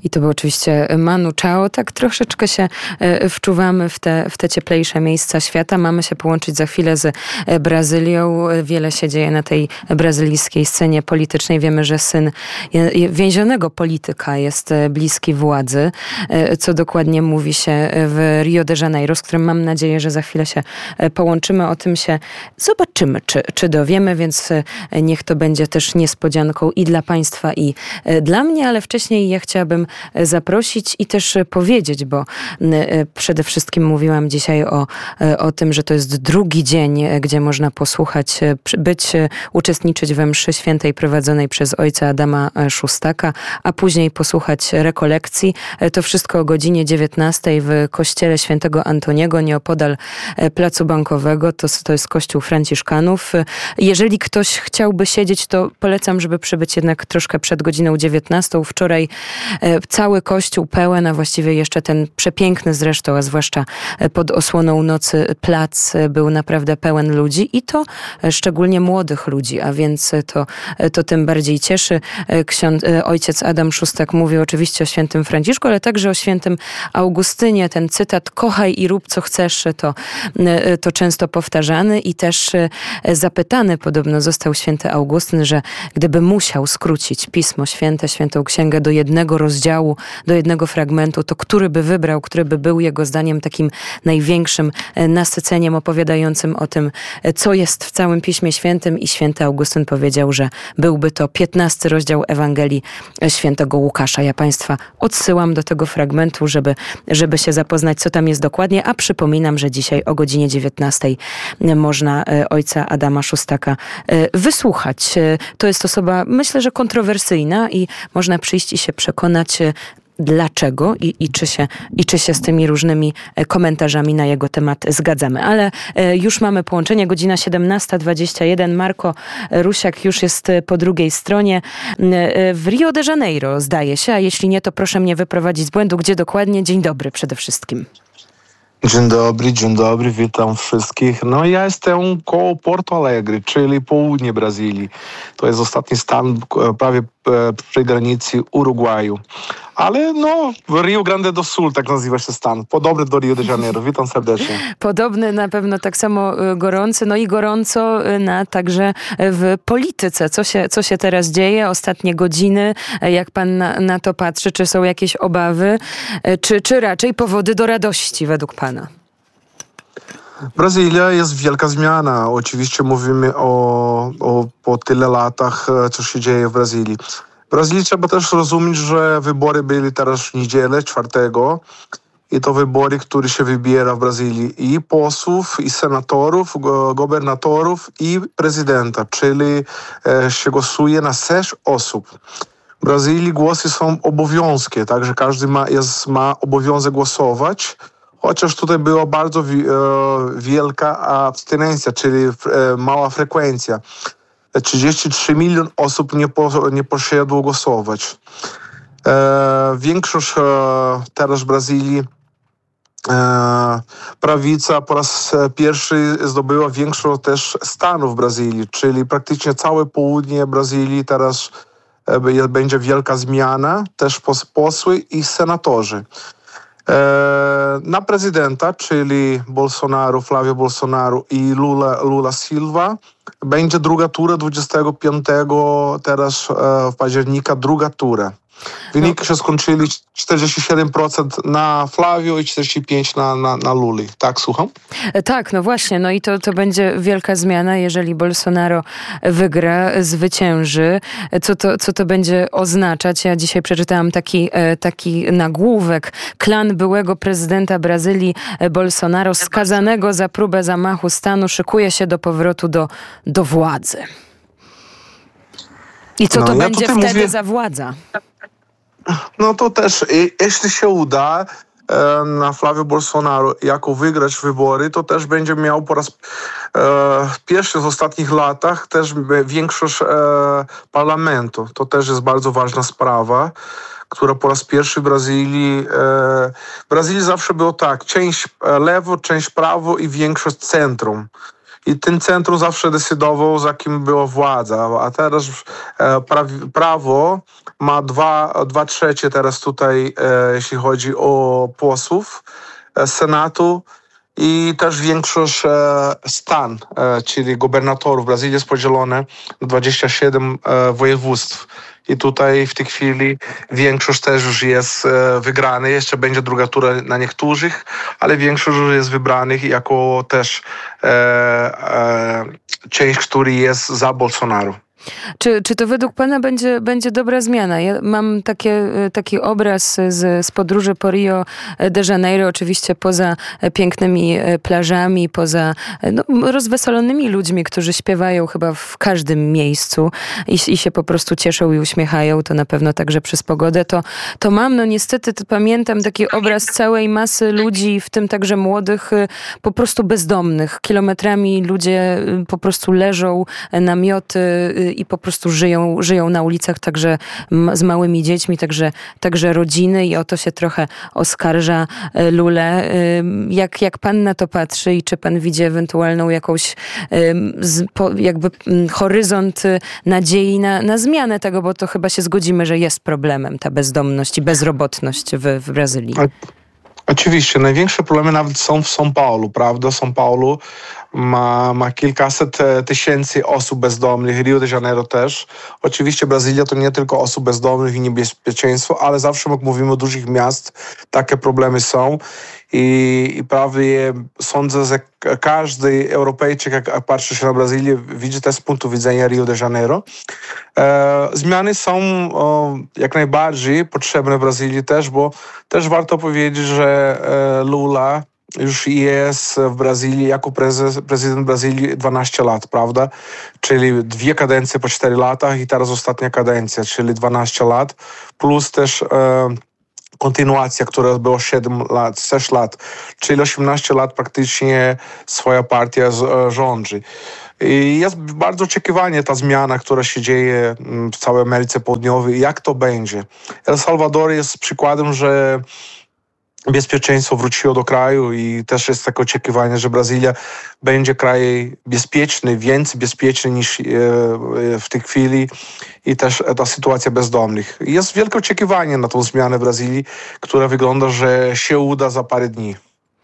I to był oczywiście Manu Chao. Tak troszeczkę się wczuwamy w te cieplejsze miejsca świata. Mamy się połączyć za chwilę z Brazylią. Wiele się dzieje na tej brazylijskiej scenie politycznej. Wiemy, że syn więzionego polityka jest bliski władzy. Co dokładnie mówi się w Rio de Janeiro, z którym mam nadzieję, że za chwilę się połączymy. O tym się zobaczymy, czy dowiemy, więc niech to będzie też niespodzianką i dla Państwa, i dla mnie, ale wcześniej ja chciałabym zaprosić i też powiedzieć, bo przede wszystkim mówiłam dzisiaj o tym, że to jest drugi dzień, gdzie można posłuchać, uczestniczyć we mszy świętej prowadzonej przez ojca Adama Szóstaka, a później posłuchać rekolekcji. To wszystko o godzinie 19 w kościele świętego Antoniego nieopodal Placu Bankowego. To jest kościół franciszkanów. Jeżeli ktoś chciałby siedzieć, to polecam, żeby przybyć jednak troszkę przed godziną 19. Wczoraj cały kościół pełen, a właściwie jeszcze ten przepiękny zresztą, a zwłaszcza pod osłoną nocy plac był naprawdę pełen ludzi i to szczególnie młodych ludzi, a więc to tym bardziej cieszy. Ojciec Adam Szóstak mówi oczywiście o świętym Franciszku, ale także o świętym Augustynie. Ten cytat "kochaj i rób co chcesz" to często powtarzany i też zapytany podobno został święty Augustyn, że gdyby musiał skrócić Pismo Święte, Świętą Księgę do jednego rozdziału, do jednego fragmentu, to który by wybrał, który by był jego zdaniem takim największym nasyceniem opowiadającym o tym, co jest w całym Piśmie Świętym, i święty Augustyn powiedział, że byłby to 15 rozdział Ewangelii świętego Łukasza. Ja Państwa odsyłam do tego fragmentu, żeby się zapoznać, co tam jest dokładnie, a przypominam, że dzisiaj o godzinie 19 można ojca Adama Szóstaka wysłuchać. To jest osoba, myślę, że kontrowersyjna i można przyjść i się przekonać, dlaczego i czy się z tymi różnymi komentarzami na jego temat zgadzamy. Ale już mamy połączenie, godzina 17:21. Marko Rusiak już jest po drugiej stronie w Rio de Janeiro, zdaje się, a jeśli nie, to proszę mnie wyprowadzić z błędu. Gdzie dokładnie? Dzień dobry przede wszystkim. Dzień dobry, witam wszystkich. No ja jestem koło Porto Alegre, czyli południe Brazylii. To jest ostatni stan prawie przy granicy Urugwaju. Ale Rio Grande do Sul, tak nazywa się stan. Podobny do Rio de Janeiro. Witam serdecznie. Podobny, na pewno tak samo gorący, i gorąco także w polityce. Co się teraz dzieje? Ostatnie godziny, jak pan na to patrzy? Czy są jakieś obawy? Czy raczej powody do radości według pana? Brazylia jest wielka zmiana. Oczywiście mówimy po tyle latach, co się dzieje w Brazylii. W Brazylii trzeba też rozumieć, że wybory byli teraz w niedzielę, 4. I to wybory, które się wybiera w Brazylii i posłów, i senatorów, gubernatorów i prezydenta, czyli się głosuje na 6 osób. W Brazylii głosy są obowiązkiem, także każdy ma obowiązek głosować, chociaż tutaj była bardzo wielka abstynencja, czyli mała frekwencja. 33 milion osób nie poszedło głosować. Większość teraz w Brazylii, prawica po raz pierwszy zdobyła większość też stanów w Brazylii, czyli praktycznie całe południe Brazylii teraz będzie wielka zmiana, też posły i senatorzy. Na prezydenta, czyli Flávio Bolsonaro i Lula Silva, będzie druga tura 25 teraz października, druga tura. Wyniki się skończyli 47% na Flavio i 45% na Luli. Tak, słucham? Tak, właśnie. I to będzie wielka zmiana, jeżeli Bolsonaro wygra, zwycięży. Co to będzie oznaczać? Ja dzisiaj przeczytałam taki nagłówek. Klan byłego prezydenta Brazylii Bolsonaro, skazanego za próbę zamachu stanu, szykuje się do powrotu do władzy. I co to będzie wtedy za władza? To też, jeśli się uda na Flávio Bolsonaro jako wygrać wybory, to też będzie miał po raz pierwszy w ostatnich latach też większość parlamentu. To też jest bardzo ważna sprawa, która po raz pierwszy w Brazylii zawsze było tak, część lewo, część prawo i większość centrum. i ten centrum zawsze decydował, za kim była władza, a teraz prawo ma dwa trzecie teraz tutaj, jeśli chodzi o posłów Senatu i też większość stan, czyli gubernatorów. Brazylia jest podzielona na 27 województw. I tutaj w tej chwili większość też już jest wygrana. Jeszcze będzie druga tura na niektórych, ale większość już jest wybranych jako też część, który jest za Bolsonaro. Czy to według pana będzie dobra zmiana? Ja mam taki obraz z podróży po Rio de Janeiro, oczywiście poza pięknymi plażami, poza rozweselonymi ludźmi, którzy śpiewają chyba w każdym miejscu i się po prostu cieszą i uśmiechają, to na pewno także przez pogodę. To mam, niestety pamiętam taki obraz całej masy ludzi, w tym także młodych, po prostu bezdomnych. Kilometrami ludzie po prostu leżą, namioty i po prostu żyją na ulicach, także z małymi dziećmi, także rodziny i o to się trochę oskarża Lulę. Jak pan na to patrzy i czy pan widzi ewentualną jakąś jakby horyzont nadziei na zmianę tego, bo to chyba się zgodzimy, że jest problemem ta bezdomność i bezrobotność w Brazylii. Oczywiście, największe problemy nawet są w São Paulo, prawda? São Paulo ma kilkaset tysięcy osób bezdomnych, Rio de Janeiro też. Oczywiście Brazylia to nie tylko osób bezdomnych i niebezpieczeństwo, ale zawsze jak mówimy o dużych miast, takie problemy są. I prawie sądzę, że każdy Europejczyk, jak patrzy się na Brazylię, widzi to z punktu widzenia Rio de Janeiro. Zmiany są jak najbardziej potrzebne w Brazylii też, bo też warto powiedzieć, że Lula już jest w Brazylii jako prezydent Brazylii 12 lat, prawda? Czyli 2 kadencje po 4 latach i teraz ostatnia kadencja, czyli 12 lat, plus też kontynuacja, która była 6 lat, czyli 18 lat praktycznie swoja partia rządzi. I jest bardzo oczekiwanie ta zmiana, która się dzieje w całej Ameryce Południowej. Jak to będzie? El Salvador jest przykładem, że bezpieczeństwo wróciło do kraju i też jest takie oczekiwanie, że Brazylia będzie krajem bezpieczny, więcej bezpieczny niż w tej chwili i też ta sytuacja bezdomnych. Jest wielkie oczekiwanie na tą zmianę w Brazylii, która wygląda, że się uda za parę dni.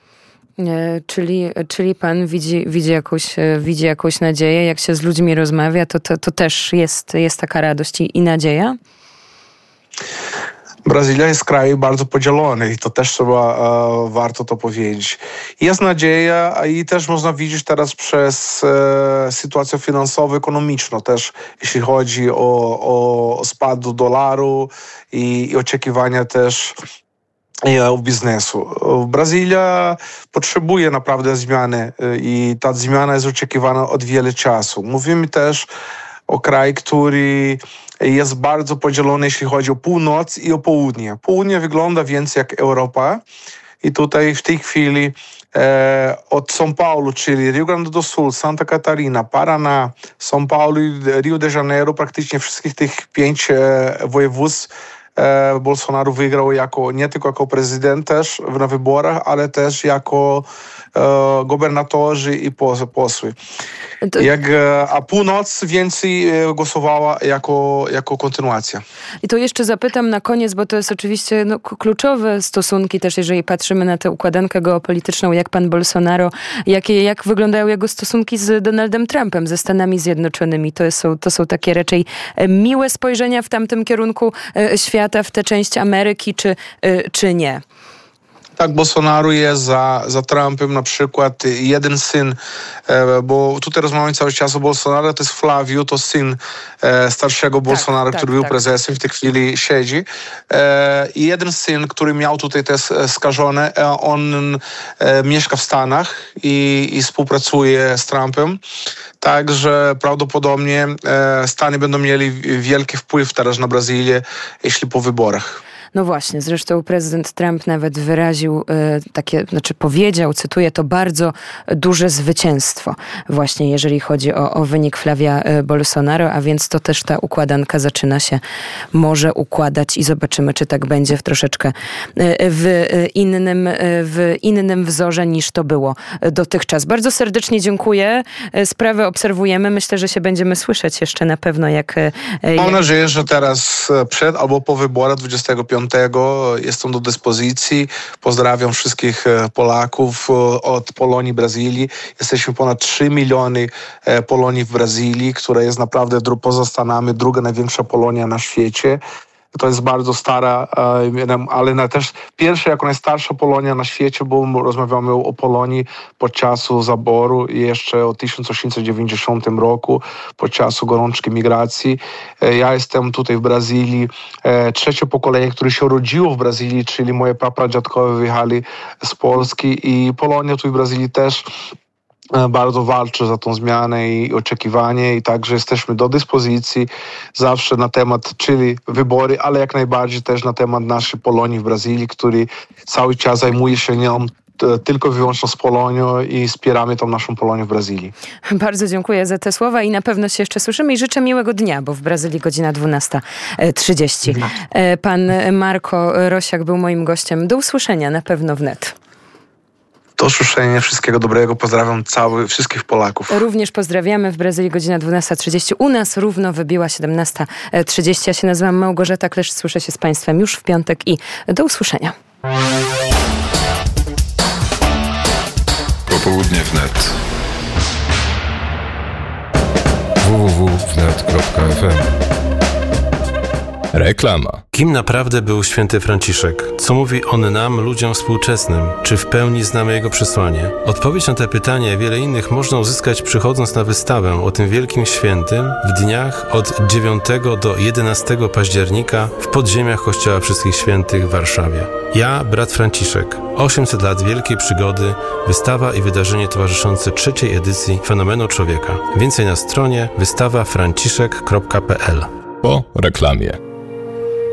Czyli pan widzi jakąś nadzieję, jak się z ludźmi rozmawia, to też jest taka radość i nadzieja? Brazylia jest krajem bardzo podzielony i to też warto to powiedzieć. Jest nadzieja i też można widzieć teraz przez sytuację finansową, ekonomiczną też, jeśli chodzi o spad dolaru i oczekiwania też biznesu. Brazylia potrzebuje naprawdę zmiany i ta zmiana jest oczekiwana od wiele czasu. Mówimy też o kraju, który jest bardzo podzielony, jeśli chodzi o północ i o południe. Południe wygląda więcej jak Europa i tutaj w tej chwili od São Paulo, czyli Rio Grande do Sul, Santa Catarina, Paraná, São Paulo i Rio de Janeiro, praktycznie wszystkich tych 5 województw Bolsonaro wygrał nie tylko jako prezydent też na wyborach, ale też jako gubernatorzy i posły. A północ więcej głosowała jako kontynuacja. I to jeszcze zapytam na koniec, bo to jest oczywiście kluczowe stosunki też, jeżeli patrzymy na tę układankę geopolityczną, jak pan Bolsonaro, jak wyglądają jego stosunki z Donaldem Trumpem, ze Stanami Zjednoczonymi. To są takie raczej miłe spojrzenia w tamtym kierunku świata, w tę część Ameryki, czy nie? Tak, Bolsonaro jest za Trumpem, na przykład jeden syn, bo tutaj rozmawiamy cały czas o Bolsonaro, to jest Flavio, to syn starszego Bolsonaro, który był prezesem, w tej chwili siedzi. I jeden syn, który miał tutaj też skażone, on mieszka w Stanach i współpracuje z Trumpem. Także prawdopodobnie Stany będą mieli wielki wpływ teraz na Brazylię, jeśli po wyborach. No właśnie, zresztą prezydent Trump nawet wyraził powiedział, cytuję, to bardzo duże zwycięstwo właśnie jeżeli chodzi o wynik Flavia Bolsonaro, a więc to też ta układanka zaczyna się może układać i zobaczymy, czy tak będzie w troszeczkę w innym wzorze niż to było dotychczas. Bardzo serdecznie dziękuję. Sprawę obserwujemy. Myślę, że się będziemy słyszeć jeszcze na pewno Mam nadzieję, że teraz przed albo po wyborach 25 jestem do dyspozycji. Pozdrawiam wszystkich Polaków od Polonii, Brazylii. Jesteśmy ponad 3 miliony Polonii w Brazylii, która jest naprawdę poza Stanami druga największa Polonia na świecie. To jest bardzo stara, ale też pierwsza, jako najstarsza Polonia na świecie, bo rozmawiamy o Polonii podczas zaboru jeszcze o 1890 roku, podczas gorączki migracji. Ja jestem tutaj w Brazylii, trzecie pokolenie, które się urodziło w Brazylii, czyli moje prapradziadkowie wyjechali z Polski i Polonia tu w Brazylii też bardzo walczy za tą zmianę i oczekiwanie i także jesteśmy do dyspozycji zawsze na temat, czyli wybory, ale jak najbardziej też na temat naszej Polonii w Brazylii, który cały czas zajmuje się nią tylko wyłącznie z Polonią i wspieramy tą naszą Polonię w Brazylii. Bardzo dziękuję za te słowa i na pewno się jeszcze słyszymy i życzę miłego dnia, bo w Brazylii godzina 12:30. Pan Marko Rosiak był moim gościem. Do usłyszenia na pewno wnet. Do usłyszenia, wszystkiego dobrego, pozdrawiam wszystkich Polaków. Również pozdrawiamy, w Brazylii godzina 12:30, u nas równo wybiła 17:30. Ja się nazywam Małgorzata Klesz, słyszę się z Państwem już w piątek i do usłyszenia. Popołudnie wnet. www.wnet.fm. Reklama. Kim naprawdę był święty Franciszek? Co mówi on nam, ludziom współczesnym? Czy w pełni znamy jego przesłanie? Odpowiedź na te pytania i wiele innych można uzyskać przychodząc na wystawę o tym wielkim świętym w dniach od 9 do 11 października w podziemiach Kościoła Wszystkich Świętych w Warszawie. Ja, brat Franciszek. 800 lat wielkiej przygody, wystawa i wydarzenie towarzyszące trzeciej edycji Fenomenu Człowieka. Więcej na stronie wystawafranciszek.pl. Po reklamie.